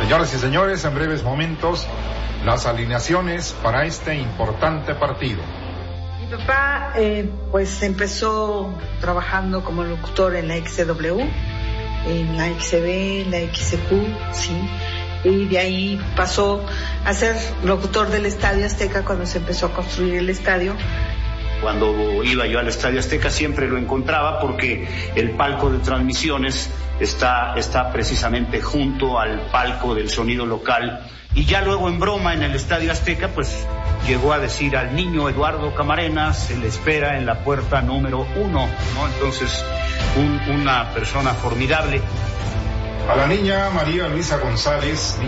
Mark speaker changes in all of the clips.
Speaker 1: Señoras y señores, en breves momentos, las alineaciones para este importante partido.
Speaker 2: Mi papá, pues empezó trabajando como locutor en la XW, en la XB, en la XQ, sí. Y de ahí pasó a ser locutor del Estadio Azteca cuando se empezó a construir el estadio.
Speaker 3: Cuando iba yo al Estadio Azteca siempre lo encontraba porque el palco de transmisiones está precisamente junto al palco del sonido local. Y ya luego en broma en el Estadio Azteca pues llegó a decir al niño Eduardo Camarena se le espera en la puerta número 1, ¿no? Entonces una persona formidable.
Speaker 1: A la niña María Luisa González,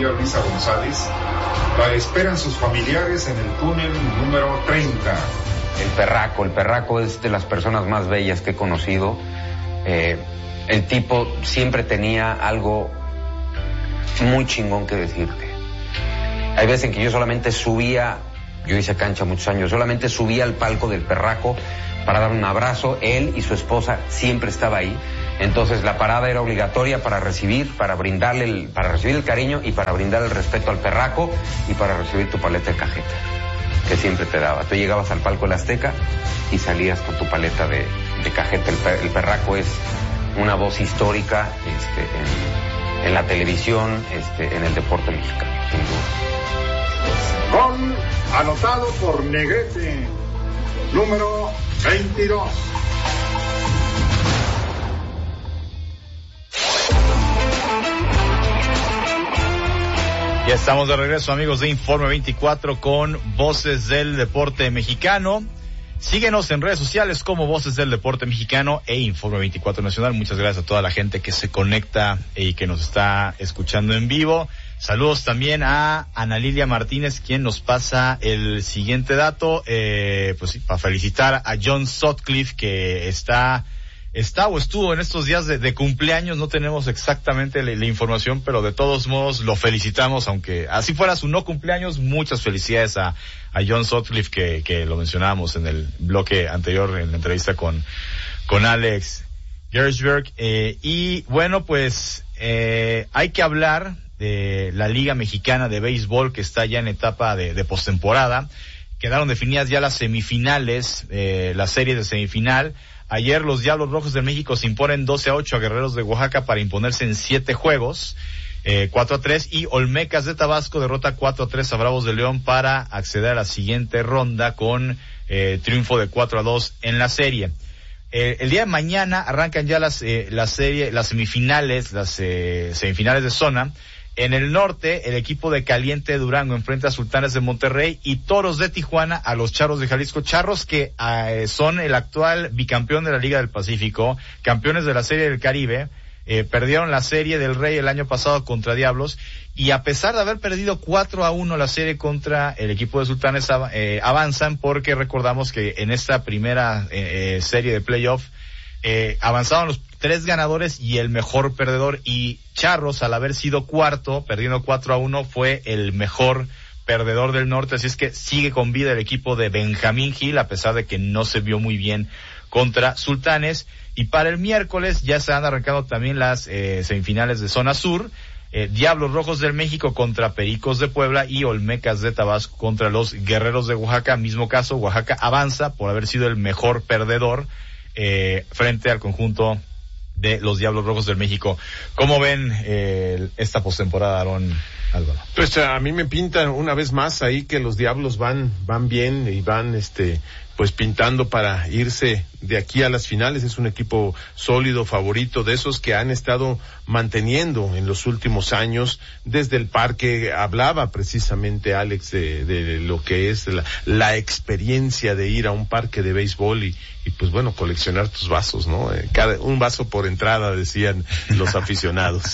Speaker 1: la esperan sus familiares en el túnel número 30.
Speaker 4: El perraco es de las personas más bellas que he conocido. El tipo siempre tenía algo muy chingón que decirte. Hay veces en que yo solamente subía, yo hice cancha muchos años, solamente subía al palco del perraco para dar un abrazo. Él y su esposa siempre estaba ahí. Entonces la parada era obligatoria para recibir el cariño y para brindar el respeto al perraco y para recibir tu paleta de cajeta que siempre te daba. Tú llegabas al palco del Azteca y salías con tu paleta de cajeta. El perraco es una voz histórica en la televisión, en el deporte mexicano, sin duda.
Speaker 1: Gol anotado por Negrete, número 22.
Speaker 5: Ya estamos de regreso, amigos de Informe 24 con Voces del Deporte Mexicano. Síguenos en redes sociales como Voces del Deporte Mexicano e Informe 24 Nacional. Muchas gracias a toda la gente que se conecta y que nos está escuchando en vivo. Saludos también a Ana Lilia Martínez, quien nos pasa el siguiente dato. Pues sí, para felicitar a John Sutcliffe, que está o estuvo en estos días de cumpleaños. No tenemos exactamente la información, pero de todos modos lo felicitamos, aunque así fuera su no cumpleaños. Muchas felicidades a John Sutcliffe, que lo mencionábamos en el bloque anterior, en la entrevista con Alex Gersberg. Y bueno, pues hay que hablar de la Liga Mexicana de Béisbol, que está ya en etapa de postemporada. Quedaron definidas ya las semifinales, la serie de semifinal. Ayer los Diablos Rojos de México se imponen 12-8 a Guerreros de Oaxaca para imponerse en 7 juegos, 4-3, y Olmecas de Tabasco derrota 4-3 a Bravos de León para acceder a la siguiente ronda con triunfo de 4-2 en la serie. El día de mañana arrancan ya las semifinales de zona. En el norte, el equipo de Caliente de Durango enfrenta a Sultanes de Monterrey y Toros de Tijuana a los Charros de Jalisco. Charros que son el actual bicampeón de la Liga del Pacífico, campeones de la Serie del Caribe. Perdieron la Serie del Rey el año pasado contra Diablos, y a pesar de haber perdido 4-1 la serie contra el equipo de Sultanes, avanzan, porque recordamos que en esta primera serie de playoff avanzaron los 3 ganadores y el mejor perdedor, y Charros, al haber sido cuarto, perdiendo 4-1, fue el mejor perdedor del norte. Así es que sigue con vida el equipo de Benjamín Gil, a pesar de que no se vio muy bien contra Sultanes. Y para el miércoles ya se han arrancado también las semifinales de zona sur. Diablos Rojos del México contra Pericos de Puebla y Olmecas de Tabasco contra los Guerreros de Oaxaca. Mismo caso, Oaxaca avanza por haber sido el mejor perdedor frente al conjunto de los Diablos Rojos del México. ¿Cómo ven esta postemporada, Aarón, Álvaro?
Speaker 6: Pues a mí me pintan una vez más ahí que los Diablos van bien y van pues pintando para irse de aquí a las finales. Es un equipo sólido, favorito, de esos que han estado manteniendo en los últimos años. Desde el parque hablaba precisamente Alex de lo que es la experiencia de ir a un parque de béisbol y pues bueno, coleccionar tus vasos, ¿no? Un vaso por entrada, decían los aficionados.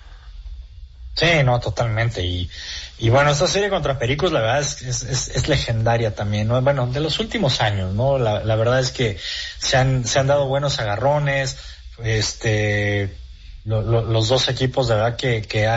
Speaker 7: Sí, no, totalmente. Y bueno, esta serie contra Pericos, la verdad es legendaria también, ¿no? Bueno, de los últimos años, ¿no? La verdad es que se han dado buenos agarrones, los dos equipos de verdad que se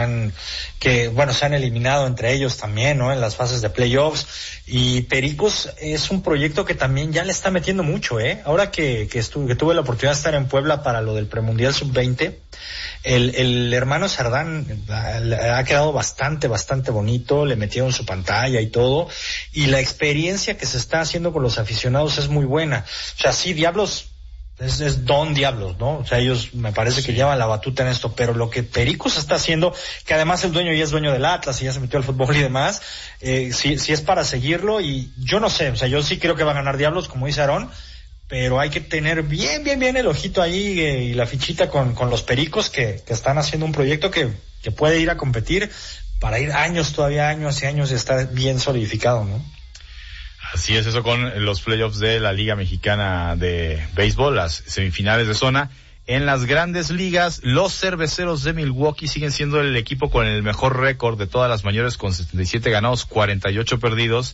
Speaker 7: han eliminado entre ellos también, ¿no? En las fases de playoffs. Y Pericos es un proyecto que también ya le está metiendo mucho, Ahora que tuve la oportunidad de estar en Puebla para lo del premundial sub-20, el hermano Cerdán ha quedado bastante bonito, le metieron su pantalla y todo, y la experiencia que se está haciendo con los aficionados es muy buena. O sea, sí, Diablos es Don Diablos, ¿no? O sea, ellos me parece que llevan la batuta en esto, pero lo que Pericos está haciendo, que además el dueño ya es dueño del Atlas y ya se metió al fútbol y demás, sí es para seguirlo. Y yo no sé, o sea, yo sí creo que va a ganar Diablos, como dice Aarón, pero hay que tener bien el ojito ahí y la fichita con los Pericos que están haciendo un proyecto que puede ir a competir para ir años y años y estar bien solidificado, ¿no?
Speaker 5: Así es, eso con los playoffs de la Liga Mexicana de Béisbol, las semifinales de zona. En las grandes ligas, los Cerveceros de Milwaukee siguen siendo el equipo con el mejor récord de todas las mayores, con 77 ganados, 48 perdidos.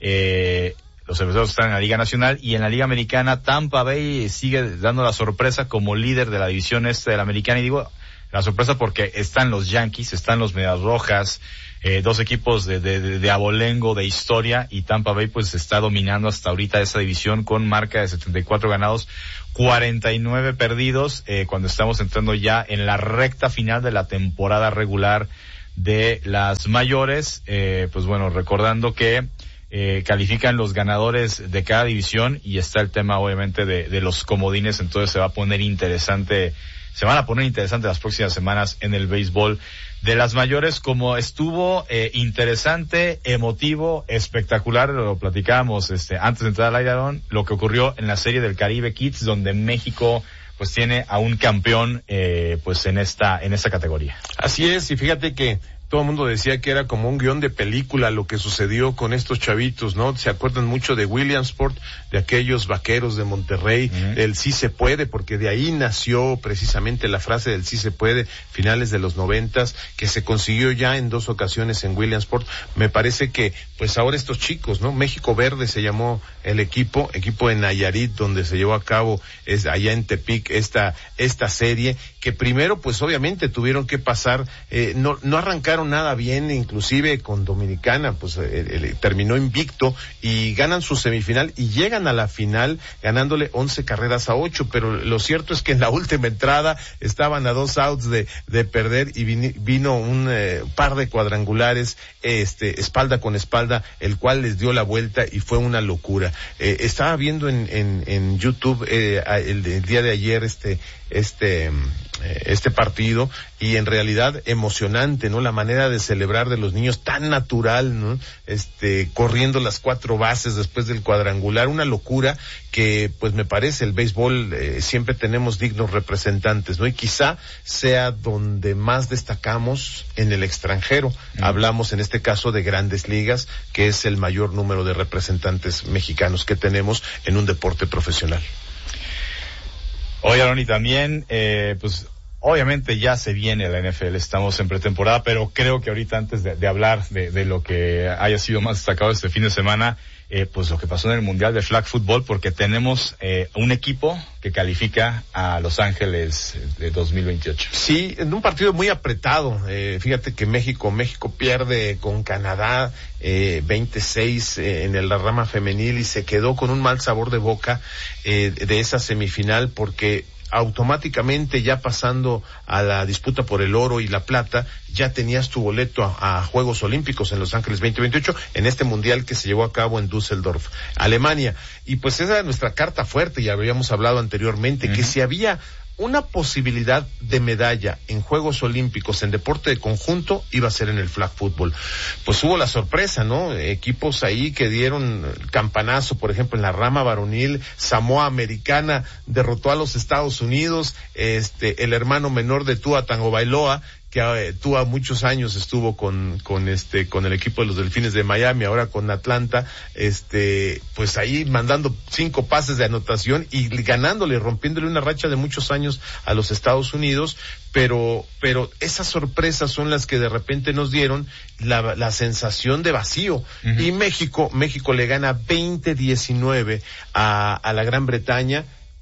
Speaker 5: Los Cerveceros están en la Liga Nacional, y en la Liga Americana Tampa Bay sigue dando la sorpresa como líder de la división este de la Americana. Y digo la sorpresa porque están los Yankees, están los Medias Rojas, dos equipos de abolengo, de historia, y Tampa Bay pues está dominando hasta ahorita esa división con marca de 74 ganados, 49 perdidos, cuando estamos entrando ya en la recta final de la temporada regular de las mayores. Pues bueno, recordando que califican los ganadores de cada división, y está el tema obviamente de los comodines, entonces se van a poner interesantes las próximas semanas en el béisbol de las mayores, como estuvo interesante, emotivo, espectacular. Lo platicábamos antes de entrar al aire, Aaron, lo que ocurrió en la Serie del Caribe Kids, donde México pues tiene a un campeón pues en esta categoría.
Speaker 6: Así es, y fíjate que todo el mundo decía que era como un guión de película lo que sucedió con estos chavitos, ¿no? Se acuerdan mucho de Williamsport, de aquellos vaqueros de Monterrey, el sí se puede, porque de ahí nació precisamente la frase del sí se puede, finales de los 90s, que se consiguió ya en 2 ocasiones en Williamsport. Me parece que, pues ahora estos chicos, ¿no? México Verde se llamó el equipo en Nayarit, donde se llevó a cabo, allá en Tepic, esta serie, que primero, pues obviamente tuvieron que pasar, no arrancaron nada bien, inclusive con Dominicana, pues terminó invicto, y ganan su semifinal y llegan a la final ganándole 11-8, pero lo cierto es que en la última entrada estaban a 2 outs de perder, y vino un par de cuadrangulares, espalda con espalda, el cual les dio la vuelta y fue una locura. Estaba viendo en YouTube el día de ayer este partido, y en realidad emocionante, ¿no? La manera de celebrar de los niños, tan natural, ¿no? Corriendo las 4 bases después del cuadrangular, una locura que, pues me parece, el béisbol siempre tenemos dignos representantes, ¿no? Y quizá sea donde más destacamos en el extranjero. Hablamos en este caso de Grandes Ligas, que es el mayor número de representantes mexicanos que tenemos en un deporte profesional.
Speaker 5: Oye, Aaron, y también, pues, obviamente ya se viene la NFL, estamos en pretemporada, pero creo que ahorita, antes de hablar de lo que haya sido más destacado este fin de semana, pues lo que pasó en el Mundial de Flag Football, porque tenemos un equipo que califica a Los Ángeles de 2028.
Speaker 6: Sí, en un partido muy apretado. Fíjate que México pierde con Canadá 26 en la rama femenil, y se quedó con un mal sabor de boca de esa semifinal, porque automáticamente, ya pasando a la disputa por el oro y la plata, ya tenías tu boleto a Juegos Olímpicos en Los Ángeles 2028, en este mundial que se llevó a cabo en Düsseldorf, Alemania. Y pues esa era nuestra carta fuerte, ya habíamos hablado anteriormente, que si había una posibilidad de medalla en Juegos Olímpicos en deporte de conjunto, iba a ser en el flag football. Pues hubo la sorpresa, ¿no? Equipos ahí que dieron campanazo, por ejemplo, en la rama varonil, Samoa Americana derrotó a los Estados Unidos, el hermano menor de Tua Tagovailoa, que Tua muchos años estuvo con el equipo de los Delfines de Miami, ahora con Atlanta, pues ahí mandando 5 pases de anotación y ganándole, rompiéndole una racha de muchos años a los Estados Unidos, pero esas sorpresas son las que de repente nos dieron la sensación de vacío. Y México le gana 20-19 a la Gran Bretaña,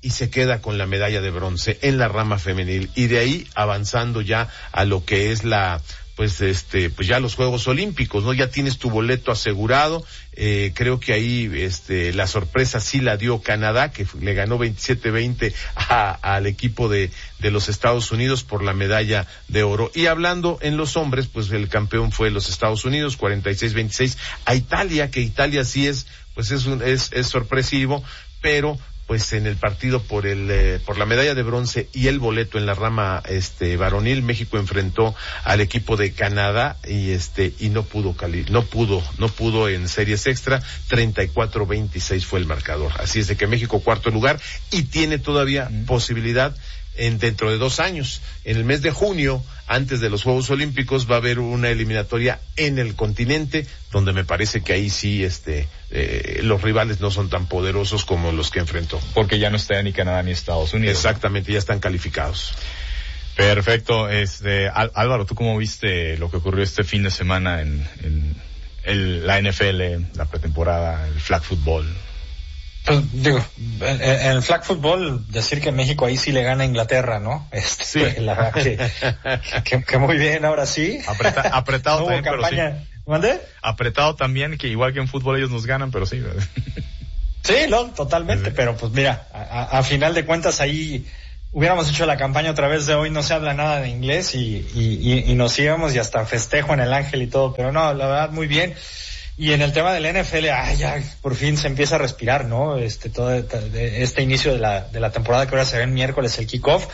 Speaker 6: y se queda con la medalla de bronce en la rama femenil, y de ahí avanzando ya a lo que es pues ya los Juegos Olímpicos, ¿no? Ya tienes tu boleto asegurado. Creo que ahí la sorpresa sí la dio Canadá, que le ganó 27-20 al equipo de los Estados Unidos por la medalla de oro. Y hablando en los hombres, pues el campeón fue los Estados Unidos, 46-26 a Italia, que Italia sí es sorpresivo, pero pues en el partido por la medalla de bronce y el boleto en la rama varonil, México enfrentó al equipo de Canadá y no pudo en series extra. 34-26 fue el marcador. Así es de que México cuarto lugar y tiene todavía posibilidad dentro de 2 años. En el mes de junio, antes de los Juegos Olímpicos, va a haber una eliminatoria en el continente, donde me parece que ahí sí los rivales no son tan poderosos como los que enfrentó.
Speaker 5: Porque ya no está ni Canadá ni Estados Unidos.
Speaker 6: Exactamente, ya están calificados.
Speaker 5: Perfecto. Álvaro, ¿tú cómo viste lo que ocurrió este fin de semana en la NFL, la pretemporada, el flag football?
Speaker 7: Pues digo, en el flag football, decir que México ahí sí le gana a Inglaterra, ¿no?
Speaker 6: Sí.
Speaker 7: La verdad que muy bien, ahora sí.
Speaker 5: Apretado
Speaker 7: no
Speaker 5: también,
Speaker 7: campaña.
Speaker 5: Pero sí.
Speaker 7: ¿Mande?
Speaker 5: Apretado también, que igual que en fútbol ellos nos ganan, pero sí.
Speaker 7: Sí, no, totalmente, pero pues mira, a final de cuentas ahí hubiéramos hecho la campaña otra vez de hoy, no se habla nada de inglés y nos íbamos y hasta festejo en el Ángel y todo, pero no, la verdad muy bien. Y en el tema del NFL, ya por fin se empieza a respirar, ¿no? Todo este inicio de la temporada, que ahora se ve el miércoles el kickoff.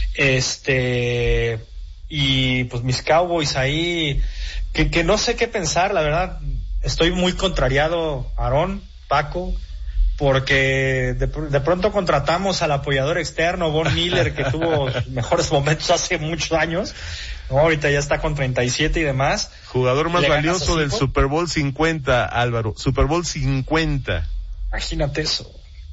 Speaker 7: Y pues mis Cowboys ahí, que no sé qué pensar, la verdad. Estoy muy contrariado, Aarón, Paco, porque de pronto contratamos al apoyador externo, Von Miller, que tuvo sus mejores momentos hace muchos años. No, ahorita ya está con 37 y demás.
Speaker 6: Jugador más valioso del Super Bowl 50, Álvaro. Super Bowl 50.
Speaker 7: Imagínate eso.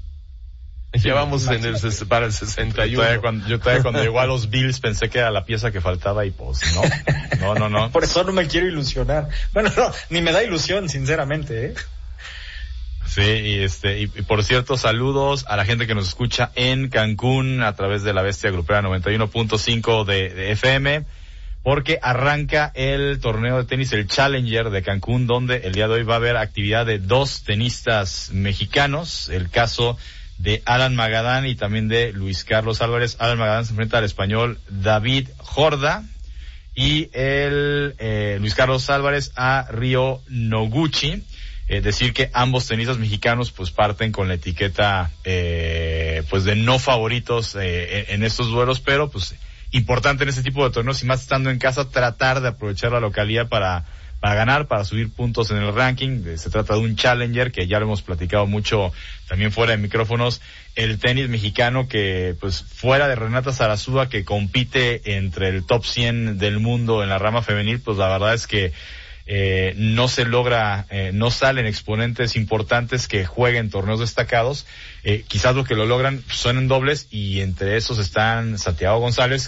Speaker 6: Ya vamos para el 61.
Speaker 5: Yo todavía cuando llegó a los Bills pensé que era la pieza que faltaba y pues no.
Speaker 7: Por eso no me quiero ilusionar. Bueno, no, ni me da ilusión, sinceramente,
Speaker 5: Sí, y por cierto, saludos a la gente que nos escucha en Cancún a través de la Bestia Grupera 91.5 de FM. Porque arranca el torneo de tenis, el Challenger de Cancún, donde el día de hoy va a haber actividad de 2 tenistas mexicanos. El caso de Alan Magadán y también de Luis Carlos Álvarez. Alan Magadán se enfrenta al español David Jorda y Luis Carlos Álvarez a Ryo Noguchi. Decir que ambos tenistas mexicanos pues parten con la etiqueta pues de no favoritos en estos duelos, pero pues importante en este tipo de torneos y más estando en casa tratar de aprovechar la localidad para ganar, para subir puntos en el ranking. Se trata de un Challenger que ya lo hemos platicado mucho también fuera de micrófonos. El tenis mexicano que pues fuera de Renata Zarazúa, que compite entre el top 100 del mundo en la rama femenil, pues la verdad es que no se logra, no salen exponentes importantes que jueguen torneos destacados. Quizás lo que lo logran son en dobles y entre esos están Santiago González.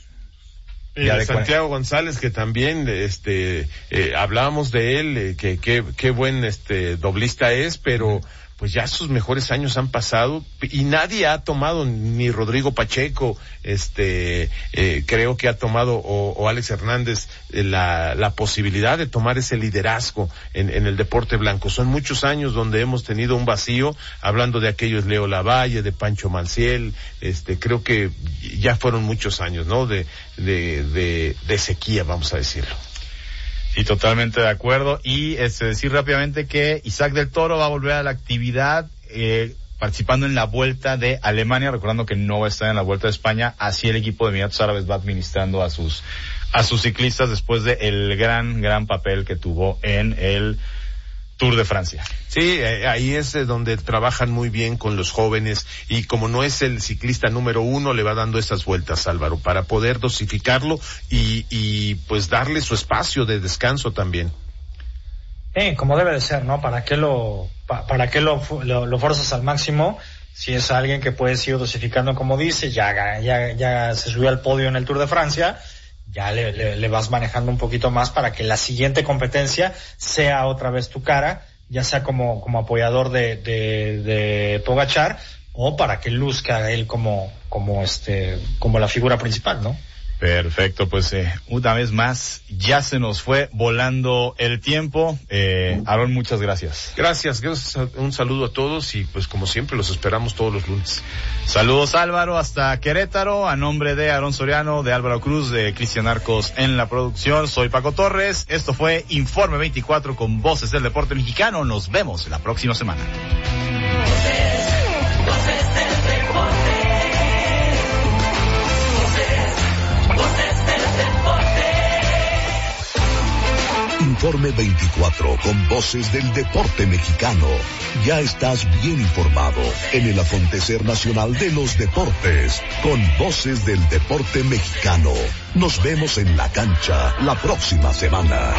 Speaker 6: Santiago González, que también hablábamos de él, qué buen doblista es, pero pues ya sus mejores años han pasado y nadie ha tomado, ni Rodrigo Pacheco, creo que ha tomado, o Alex Hernández, la posibilidad de tomar ese liderazgo en el deporte blanco. Son muchos años donde hemos tenido un vacío, hablando de aquellos Leo Lavalle, de Pancho Manciel, creo que ya fueron muchos años, ¿no? De sequía, vamos a decirlo.
Speaker 5: Sí, totalmente de acuerdo. Y decir rápidamente que Isaac del Toro va a volver a la actividad, participando en la Vuelta de Alemania, recordando que no va a estar en la Vuelta de España. Así el equipo de Emiratos Árabes va administrando a sus ciclistas después de el gran papel que tuvo en el Tour de Francia.
Speaker 6: Sí, ahí es donde trabajan muy bien con los jóvenes, y como no es el ciclista número 1, le va dando esas vueltas, Álvaro, para poder dosificarlo y pues darle su espacio de descanso también.
Speaker 7: Como debe de ser, ¿no? ¿Para qué lo forzas al máximo? Si es alguien que puedes ir dosificando, como dice, ya se subió al podio en el Tour de Francia, ya le vas manejando un poquito más para que la siguiente competencia sea otra vez tu cara, ya sea como apoyador de Pogačar o para que luzca él como la figura principal, ¿no?
Speaker 5: Perfecto, pues una vez más ya se nos fue volando el tiempo. Aarón, muchas gracias.
Speaker 6: Gracias, un saludo a todos y pues como siempre los esperamos todos los lunes.
Speaker 5: Saludos Álvaro hasta Querétaro, a nombre de Aarón Soriano, de Álvaro Cruz, de Cristian Arcos en la producción. Soy Paco Torres, esto fue Informe 24 con Voces del Deporte Mexicano. Nos vemos la próxima semana.
Speaker 8: Informe 24 con Voces del Deporte Mexicano. Ya estás bien informado en el acontecer nacional de los deportes con Voces del Deporte Mexicano. Nos vemos en la cancha la próxima semana.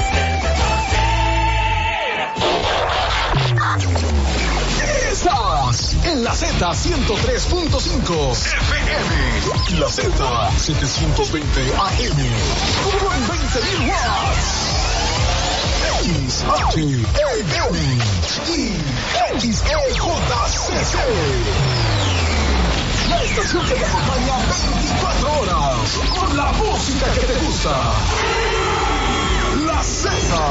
Speaker 9: Estás en la Z103.5 FM, la Z720 AM, con 20.000 watts. XHEM y XEJCC. La estación que te acompaña 24 horas con la música que te gusta. La Z.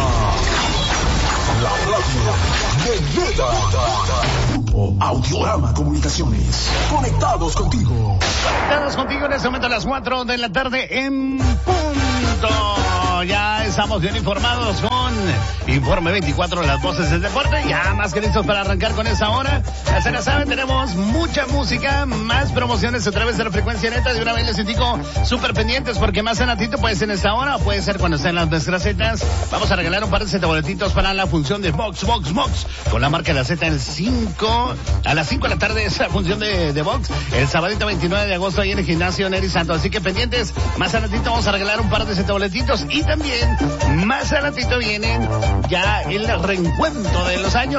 Speaker 9: La radio de Veda. Grupo Audiorama Comunicaciones. Conectados contigo.
Speaker 10: Conectados contigo en este momento a las 4 de la tarde en punto. Ya estamos bien informados con Informe 24, las voces del deporte. Ya más que listos para arrancar con esta hora. Ya se la saben, tenemos mucha música, más promociones a través de la frecuencia neta. De una vez les indico, súper pendientes, porque más en ratito puede ser en esta hora o puede ser cuando estén las nuestras zetas. Vamos a regalar un par de Z-boletitos para la función de Box con la marca de la Z el 5, a las 5 de la tarde, esa función de Box, el sabadito 29 de agosto ahí en el gimnasio Neri Santos. Así que pendientes, más al ratito vamos a regalar un par de Z-boletitos y también más al ratito vienen ya el reencuentro de los años